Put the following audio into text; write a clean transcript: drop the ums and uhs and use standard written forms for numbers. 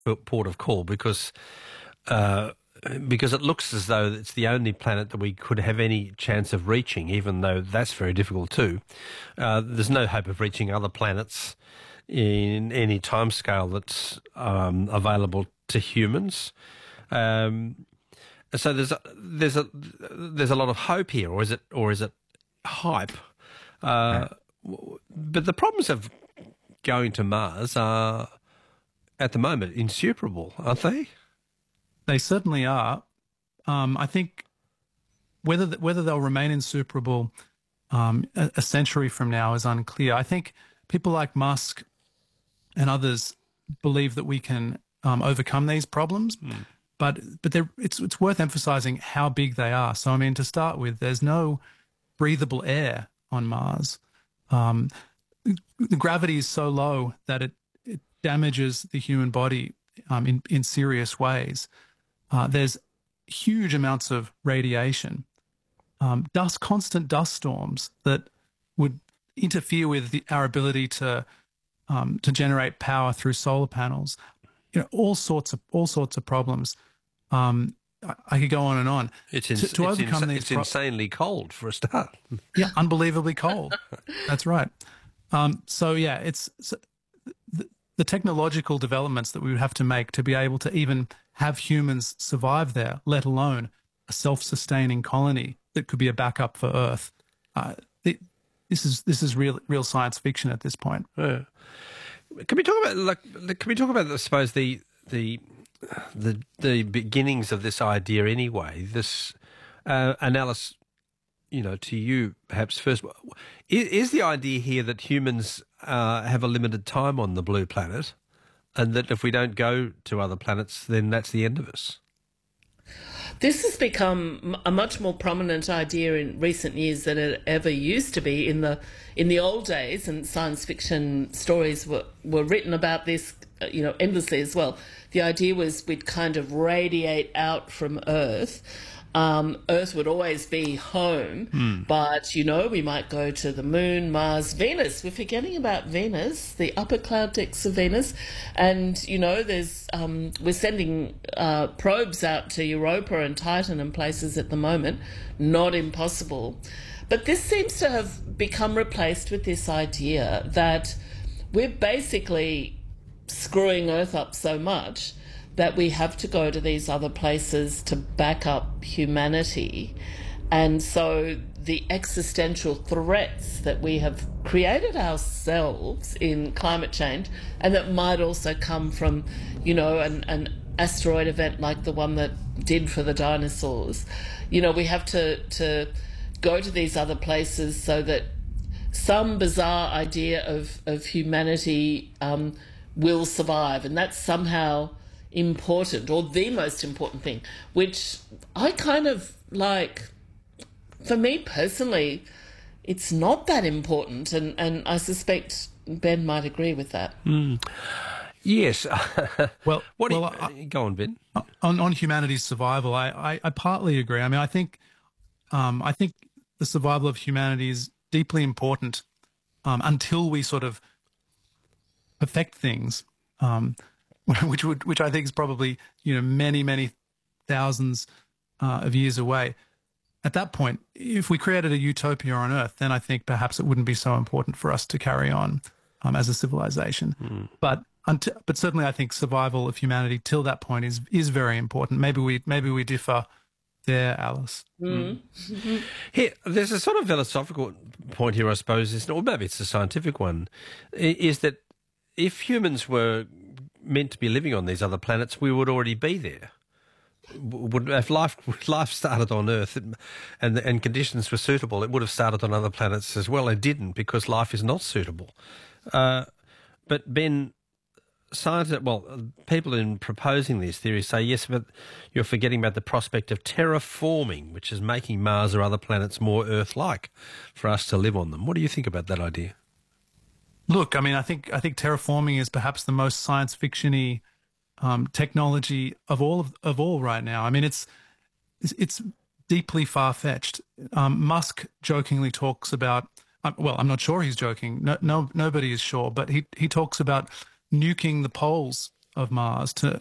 port of call because it looks as though it's the only planet that we could have any chance of reaching, even though that's very difficult too. There's no hope of reaching other planets in any timescale that's available to humans. So there's a lot of hope here, or is it hype? But the problems of going to Mars are at the moment insuperable, aren't they? They certainly are. I think whether they'll remain insuperable a century from now is unclear. I think people like Musk and others believe that we can overcome these problems, but it's worth emphasizing how big they are. So, I mean, to start with, there's no breathable air on Mars. The gravity is so low that it damages the human body in serious ways. There's huge amounts of radiation, constant dust storms that would interfere with our ability to generate power through solar panels. All sorts of problems. I could go on and on. To overcome these it's insanely cold for a start. Yeah, unbelievably cold. That's right. So yeah, the technological developments that we would have to make to be able to even have humans survive there, let alone a self-sustaining colony that could be a backup for Earth. This is real science fiction at this point. Yeah. Can we talk about I suppose the beginnings of this idea anyway? This analysis, to you perhaps first, is the idea here that humans have a limited time on the blue planet, and that if we don't go to other planets, then that's the end of us? This has become a much more prominent idea in recent years than it ever used to be. In the old days, and science fiction stories were written about this, endlessly as well. The idea was we'd kind of radiate out from Earth. Earth would always be home, but, we might go to the Moon, Mars, Venus. We're forgetting about Venus, the upper cloud decks of Venus. And, there's we're sending probes out to Europa and Titan and places at the moment. Not impossible. But this seems to have become replaced with this idea that we're basically screwing Earth up so much that we have to go to these other places to back up humanity. And so the existential threats that we have created ourselves in climate change, and that might also come from, an asteroid event like the one that did for the dinosaurs. We have to go to these other places so that some bizarre idea of humanity will survive. And that's somehow important, or the most important thing, which I kind of like. For me personally, it's not that important, and I suspect Ben might agree with that. Yes. Well, go on, Ben. On humanity's survival, I partly agree. I mean, I think the survival of humanity is deeply important until we sort of perfect things. Which I think is probably many thousands of years away. At that point, if we created a utopia on Earth, then I think perhaps it wouldn't be so important for us to carry on as a civilization. But certainly, I think survival of humanity till that point is very important. Maybe we differ there, Alice. Here, there's a sort of philosophical point here, I suppose, or maybe it's a scientific one, is that if humans were meant to be living on these other planets, we would already be there. If life started on Earth and conditions were suitable, it would have started on other planets as well. It didn't, because life is not suitable. But Ben, people in proposing these theories say, yes, but you're forgetting about the prospect of terraforming, which is making Mars or other planets more Earth-like for us to live on them. What do you think about that idea? Look, I mean, I think terraforming is perhaps the most science fiction-y technology of all right now. I mean, it's deeply far-fetched. Musk jokingly talks about, I'm not sure he's joking. No, nobody is sure, but he talks about nuking the poles of Mars to